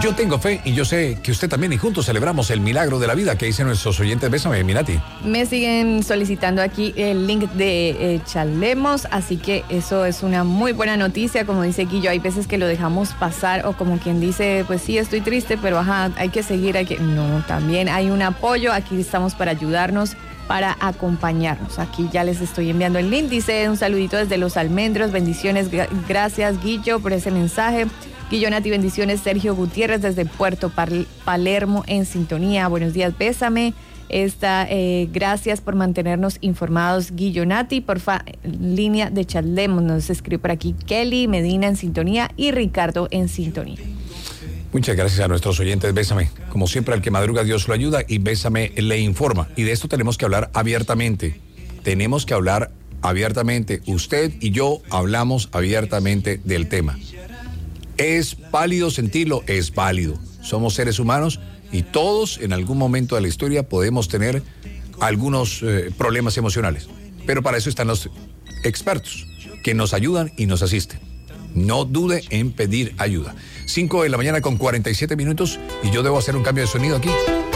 Yo tengo fe y yo sé que usted también, y juntos celebramos el milagro de la vida que dicen nuestros oyentes. Bésame, Minati. Me siguen solicitando aquí el link de Charlemos, así que eso es una muy buena noticia. Como dice Guillo, hay veces que lo dejamos pasar, o como quien dice, pues sí, estoy triste, pero ajá, hay que seguir, No, también hay un apoyo, aquí estamos para ayudarnos, para acompañarnos. Aquí ya les estoy enviando el link. Dice un saludito desde Los Almendros, bendiciones, gracias Guillo por ese mensaje. Guillo, Nati, bendiciones. Sergio Gutiérrez desde Puerto Palermo en sintonía. Buenos días, bésame. Gracias por mantenernos informados, Guillo, Nati. Porfa, línea de Charlemos, nos escribe por aquí Kelly Medina en sintonía y Ricardo en sintonía. Muchas gracias a nuestros oyentes. Bésame. Como siempre, al que madruga Dios lo ayuda, y Bésame le informa. Y de esto tenemos que hablar abiertamente. Tenemos que hablar abiertamente. Usted y yo hablamos abiertamente del tema. ¿Es válido sentirlo? Es válido. Somos seres humanos y todos en algún momento de la historia podemos tener algunos problemas emocionales. Pero para eso están los expertos que nos ayudan y nos asisten. No dude en pedir ayuda. 5 de la mañana con 47 minutos y yo debo hacer un cambio de sonido aquí.